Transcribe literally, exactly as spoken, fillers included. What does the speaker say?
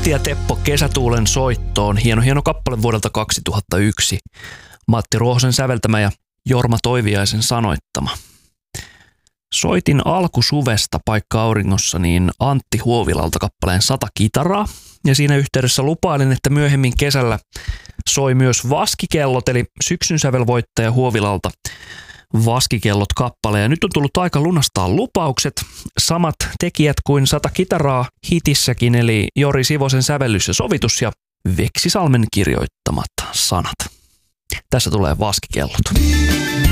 Matti ja Teppo Kesätuulen soittoon. Hieno, hieno kappale vuodelta kaksituhattayksi. Matti Ruohosen säveltämä ja Jorma Toiviaisen sanoittama. Soitin alkusuvesta paikka auringossa niin Antti Huovilalta kappaleen Sata kitaraa. Ja siinä yhteydessä lupailin, että myöhemmin kesällä soi myös Vaskikellot, eli syksyn sävelvoittaja Huovilalta Vaskikellot kappale. Ja nyt on tullut aika lunastaa lupaukset. Samat tekijät kuin Sata kitaraa hitissäkin, eli Jori Sivosen sävellys ja sovitus ja Veksi Salmen kirjoittamat sanat. Tässä tulee Vaskikellot.